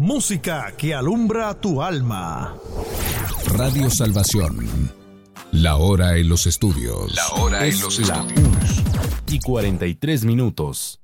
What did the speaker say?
Música que alumbra tu alma. Radio Salvación. La hora en los estudios. La hora en los estudios. 1:43.